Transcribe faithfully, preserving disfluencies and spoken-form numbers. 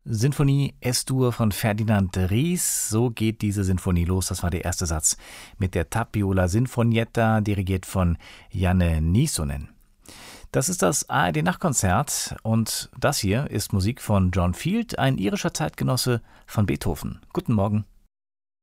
Sinfonie S-Dur von Ferdinand Ries. So geht diese Sinfonie los. Das war der erste Satz mit der Tapiola Sinfonietta, dirigiert von Janne Nyssonen. Das ist das A R D-Nachtkonzert und das hier ist Musik von John Field, ein irischer Zeitgenosse von Beethoven. Guten Morgen.